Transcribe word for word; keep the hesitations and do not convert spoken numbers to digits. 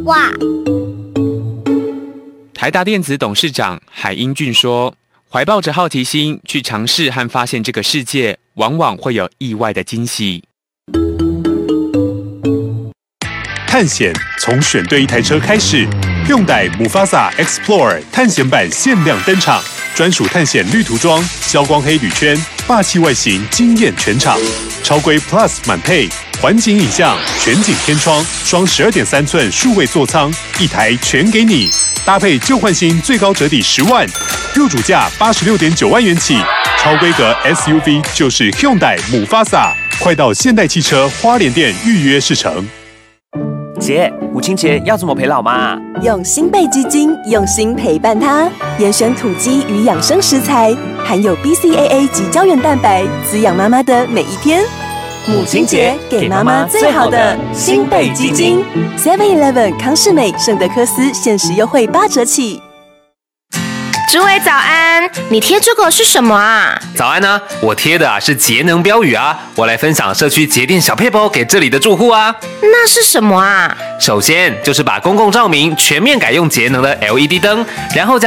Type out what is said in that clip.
哇！ 台达电子董事长海英俊说，怀抱着好奇心去尝试和发现这个世界，往往会有意外的惊喜。 探险从选对一台车开始，用代 Mufasa Explorer 探险版限量登场，专属探险绿涂装，消光黑铝圈，霸气外形惊艳全场。超规 Plus 满配，环景影像，全景天窗，双十二点三寸数位座舱，一台全给你，搭配旧换新最高折抵十万，入主价八十六点九万元起。超规格 S U V 就是 Hyundai Mufasa， 快到现代汽车花莲店预约试乘。 姐，母亲节要怎么陪老妈？ 用新贝基金用心陪伴她，严选土鸡与养生食材，含有 B C A A 及胶原蛋白，滋养妈妈的每一天。母亲节给妈妈最好的新贝基金 ，Seven Eleven 康士美圣德科斯限时优惠八折起。 诸位早安，你贴这个是什么啊？ 早安啊，我贴的啊是节能标语啊，我来分享社区节电小撇步给这里的住户啊。 那是什么啊？ 首先就是把公共照明全面改用节能的 L E D 灯，然后将